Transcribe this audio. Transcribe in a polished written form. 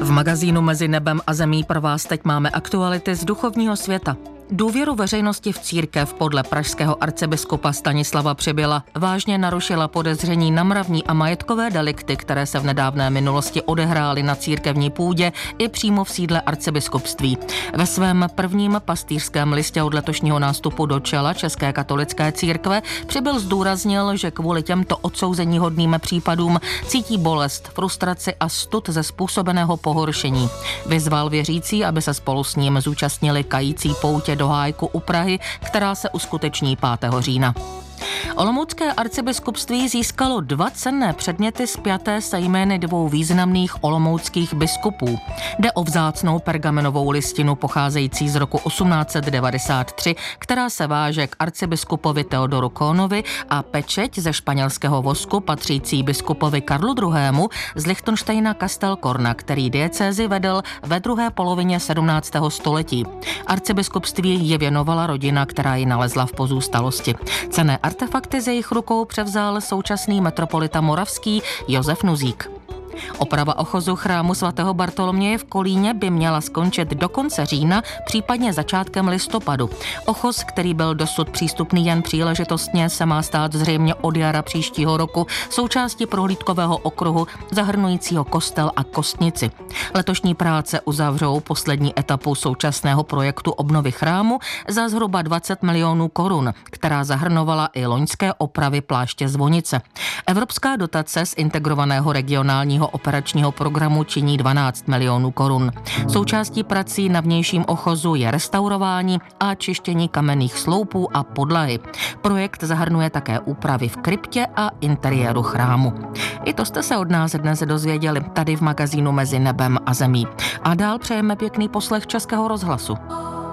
V magazínu Mezi nebem a zemí pro vás teď máme aktuality z duchovního světa. Důvěru veřejnosti v církev podle pražského arcibiskupa Stanislava Přibyla vážně narušila podezření na mravní a majetkové delikty, které se v nedávné minulosti odehrály na církevní půdě i přímo v sídle arcibiskupství. Ve svém prvním pastýřském listě od letošního nástupu do čela České katolické církve Přibyl zdůraznil, že kvůli těmto odsouzeníhodným případům cítí bolest, frustraci a stud ze způsobeného pohoršení. Vyzval věřící, aby se spolu s ním zúčastnili kající poutě do Hájku u Prahy, která se uskuteční 5. října. Olomoucké arcibiskupství získalo 2 cenné předměty spjaté se jmény 2 významných olomouckých biskupů. Jde o vzácnou pergamenovou listinu pocházející z roku 1893, která se váže k arcibiskupovi Teodoru Kohnovi, a pečeť ze španělského vosku patřící biskupovi Karlu II. Z Lichtenštejna Castelcorna, který diecézi vedl ve druhé polovině 17. století. Arcibiskupství je věnovala rodina, která ji nalezla v pozůstalosti. Cenné artefakty z jejich rukou převzal současný metropolita moravský Josef Nuzík. Oprava ochozu chrámu svatého Bartoloměje v Kolíně by měla skončit do konce října, případně začátkem listopadu. Ochoz, který byl dosud přístupný jen příležitostně, se má stát zřejmě od jara příštího roku součástí prohlídkového okruhu zahrnujícího kostel a kostnici. Letošní práce uzavřou poslední etapu současného projektu obnovy chrámu za zhruba 20 milionů korun, která zahrnovala i loňské opravy pláště zvonice. Evropská dotace z integrovaného regionálního operačního programu činí 12 milionů korun. Součástí prací na vnějším ochozu je restaurování a čištění kamenných sloupů a podlahy. Projekt zahrnuje také úpravy v kryptě a interiéru chrámu. I to jste se od nás dnes dozvěděli tady v magazínu Mezi nebem a zemí. A dál přejeme pěkný poslech Českého rozhlasu.